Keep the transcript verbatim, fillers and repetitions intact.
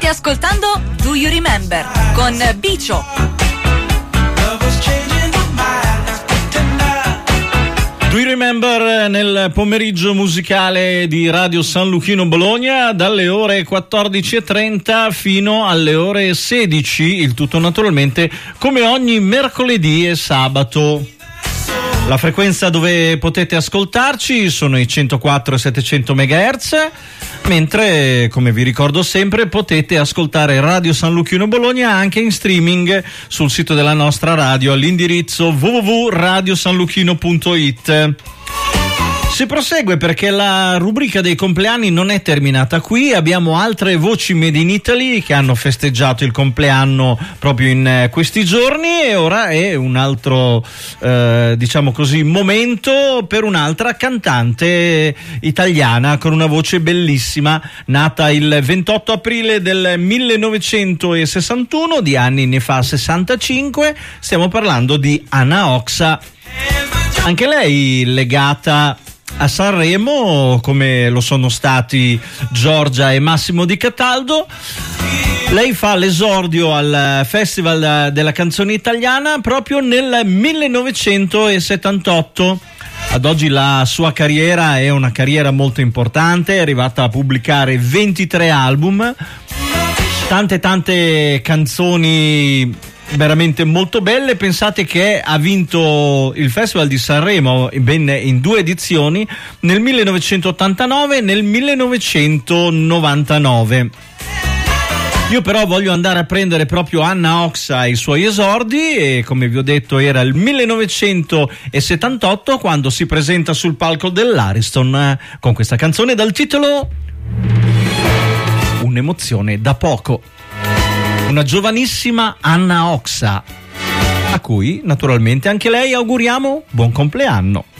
State ascoltando Do You Remember con Bicio. Do You Remember nel pomeriggio musicale di Radio San Luchino Bologna dalle ore quattordici e trenta fino alle ore sedici, il tutto naturalmente come ogni mercoledì e sabato. La frequenza dove potete ascoltarci sono i centoquattro e settecento megahertz, mentre, come vi ricordo sempre, potete ascoltare Radio San Luchino Bologna anche in streaming sul sito della nostra radio all'indirizzo w w w punto radio san luchino punto i t. Si prosegue perché la rubrica dei compleanni non è terminata qui, abbiamo altre voci made in Italy che hanno festeggiato il compleanno proprio in questi giorni e ora è un altro, eh, diciamo così, momento per un'altra cantante italiana con una voce bellissima, nata il ventotto aprile del millenovecentosessantuno, di anni ne fa sessantacinque, stiamo parlando di Anna Oxa. Anche lei legata a Sanremo, come lo sono stati Giorgia e Massimo Di Cataldo. Lei fa l'esordio al Festival della Canzone Italiana proprio nel millenovecentosettantotto. Ad oggi la sua carriera è una carriera molto importante, è arrivata a pubblicare ventitré album, tante tante canzoni veramente molto belle. Pensate che ha vinto il Festival di Sanremo ben in due edizioni, nel millenovecentottantanove e nel millenovecentonovantanove. Io però voglio andare a prendere proprio Anna Oxa ai suoi esordi e, come vi ho detto, era il millenovecentosettantotto quando si presenta sul palco dell'Ariston eh, con questa canzone dal titolo Un'emozione da poco. Una giovanissima Anna Oxa, a cui naturalmente anche lei auguriamo buon compleanno.